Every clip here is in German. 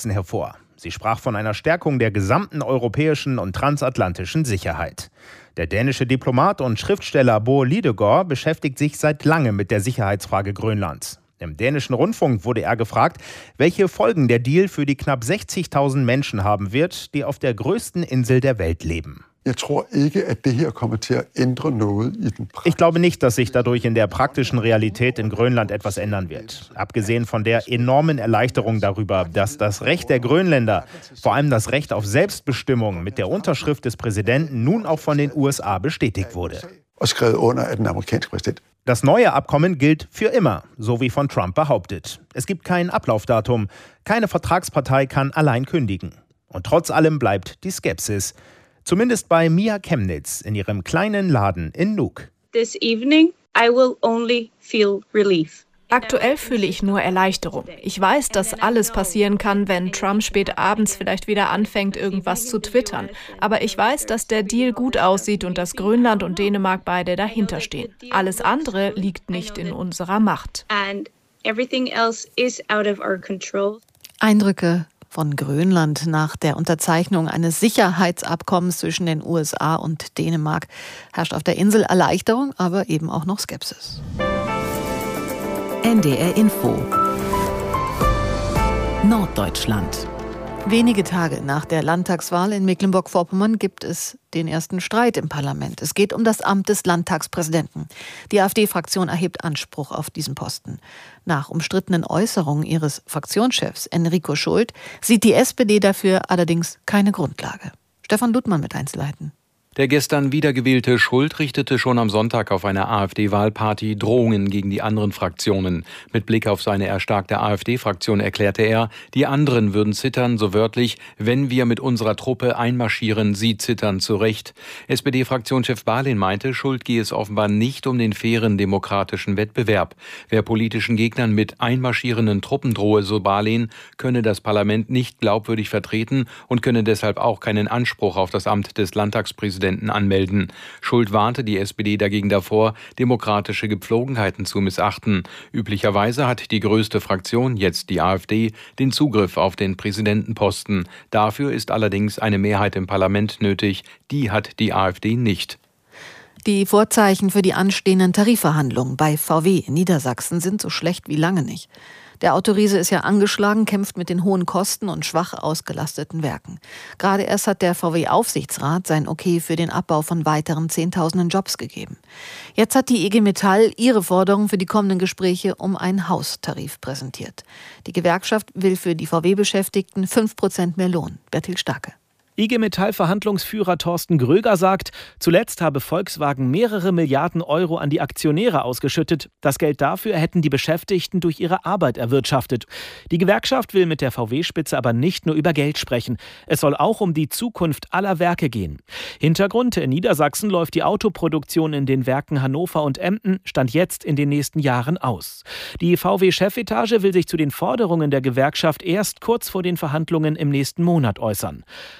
Sachsen hervor. Sie sprach von einer Stärkung der gesamten europäischen und transatlantischen Sicherheit. Der dänische Diplomat und Schriftsteller Bo Lidegaard beschäftigt sich seit langem mit der Sicherheitsfrage Grönlands. Im dänischen Rundfunk wurde er gefragt, welche Folgen der Deal für die knapp 60.000 Menschen haben wird, die auf der größten Insel der Welt leben. Ich glaube nicht, dass sich dadurch in der praktischen Realität in Grönland etwas ändern wird. Abgesehen von der enormen Erleichterung darüber, dass das Recht der Grönländer, vor allem das Recht auf Selbstbestimmung mit der Unterschrift des Präsidenten nun auch von den USA bestätigt wurde. Das neue Abkommen gilt für immer, so wie von Trump behauptet. Es gibt kein Ablaufdatum. Keine Vertragspartei kann allein kündigen. Und trotz allem bleibt die Skepsis. Zumindest bei Mia Chemnitz in ihrem kleinen Laden in Nuuk. This evening I will only feel relief. Aktuell fühle ich nur Erleichterung. Ich weiß, dass alles passieren kann, wenn Trump spät abends vielleicht wieder anfängt, irgendwas zu twittern. Aber ich weiß, dass der Deal gut aussieht und dass Grönland und Dänemark beide dahinter stehen. Alles andere liegt nicht in unserer Macht. And everything else is out of our control. Eindrücke von Grönland nach der Unterzeichnung eines Sicherheitsabkommens zwischen den USA und Dänemark. Herrscht auf der Insel Erleichterung, aber eben auch noch Skepsis. NDR Info Norddeutschland. Wenige Tage nach der Landtagswahl in Mecklenburg-Vorpommern gibt es den ersten Streit im Parlament. Es geht um das Amt des Landtagspräsidenten. Die AfD-Fraktion erhebt Anspruch auf diesen Posten. Nach umstrittenen Äußerungen ihres Fraktionschefs Enrico Schult sieht die SPD dafür allerdings keine Grundlage. Stefan Luttmann mit Einzelheiten. Der gestern wiedergewählte Schult richtete schon am Sonntag auf einer AfD-Wahlparty Drohungen gegen die anderen Fraktionen. Mit Blick auf seine erstarkte AfD-Fraktion erklärte er, die anderen würden zittern, so wörtlich, wenn wir mit unserer Truppe einmarschieren, sie zittern zurecht. SPD-Fraktionschef Barlin meinte, Schult gehe es offenbar nicht um den fairen demokratischen Wettbewerb. Wer politischen Gegnern mit einmarschierenden Truppen drohe, so Barlin, könne das Parlament nicht glaubwürdig vertreten und könne deshalb auch keinen Anspruch auf das Amt des Landtagspräsidenten anmelden. Schult warnte die SPD dagegen davor, demokratische Gepflogenheiten zu missachten. Üblicherweise hat die größte Fraktion, jetzt die AfD, den Zugriff auf den Präsidentenposten. Dafür ist allerdings eine Mehrheit im Parlament nötig. Die hat die AfD nicht. Die Vorzeichen für die anstehenden Tarifverhandlungen bei VW in Niedersachsen sind so schlecht wie lange nicht. Der Autoriese ist ja angeschlagen, kämpft mit den hohen Kosten und schwach ausgelasteten Werken. Gerade erst hat der VW-Aufsichtsrat sein Okay für den Abbau von weiteren Zehntausenden Jobs gegeben. Jetzt hat die IG Metall ihre Forderung für die kommenden Gespräche um einen Haustarif präsentiert. Die Gewerkschaft will für die VW-Beschäftigten 5% mehr Lohn. Bertil Starke. IG Metall-Verhandlungsführer Thorsten Gröger sagt, zuletzt habe Volkswagen mehrere Milliarden Euro an die Aktionäre ausgeschüttet. Das Geld dafür hätten die Beschäftigten durch ihre Arbeit erwirtschaftet. Die Gewerkschaft will mit der VW-Spitze aber nicht nur über Geld sprechen. Es soll auch um die Zukunft aller Werke gehen. Hintergrund: in Niedersachsen läuft die Autoproduktion in den Werken Hannover und Emden Stand jetzt in den nächsten Jahren aus. Die VW-Chefetage will sich zu den Forderungen der Gewerkschaft erst kurz vor den Verhandlungen im nächsten Monat äußern.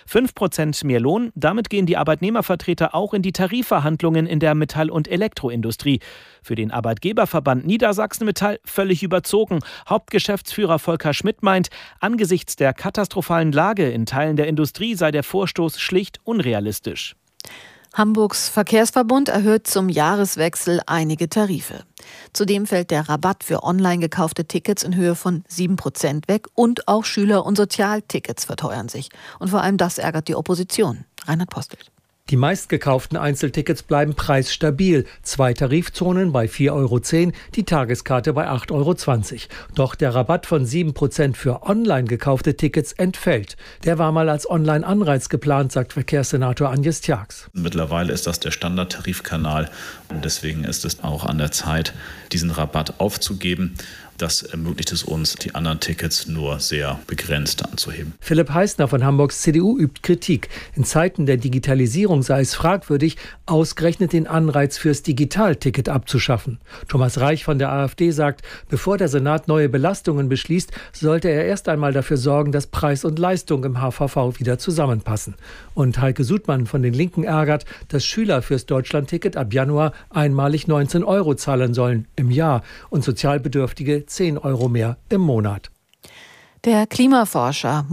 5% mehr Lohn, damit gehen die Arbeitnehmervertreter auch in die Tarifverhandlungen in der Metall- und Elektroindustrie. Für den Arbeitgeberverband Niedersachsen Metall völlig überzogen. Hauptgeschäftsführer Volker Schmidt meint, angesichts der katastrophalen Lage in Teilen der Industrie sei der Vorstoß schlicht unrealistisch. Hamburgs Verkehrsverbund erhöht zum Jahreswechsel einige Tarife. Zudem fällt der Rabatt für online gekaufte Tickets in Höhe von 7% weg und auch Schüler- und Sozialtickets verteuern sich. Und vor allem das ärgert die Opposition. Reinhard Postelt. Die meistgekauften Einzeltickets bleiben preisstabil. 2 Tarifzonen bei 4,10 €, die Tageskarte bei 8,20 €. Doch der Rabatt von 7% für online gekaufte Tickets entfällt. Der war mal als Online-Anreiz geplant, sagt Verkehrssenator Agnes Tjax. Mittlerweile ist das der Standardtarifkanal und deswegen ist es auch an der Zeit, diesen Rabatt aufzugeben. Das ermöglicht es uns, die anderen Tickets nur sehr begrenzt anzuheben. Philipp Heißner von Hamburgs CDU übt Kritik. In Zeiten der Digitalisierung sei es fragwürdig, ausgerechnet den Anreiz fürs Digitalticket abzuschaffen. Thomas Reich von der AfD sagt, bevor der Senat neue Belastungen beschließt, sollte er erst einmal dafür sorgen, dass Preis und Leistung im HVV wieder zusammenpassen. Und Heike Sudmann von den Linken ärgert, dass Schüler fürs Deutschlandticket ab Januar einmalig 19 € zahlen sollen im Jahr und Sozialbedürftige 10 € mehr im Monat. Der Klimaforscher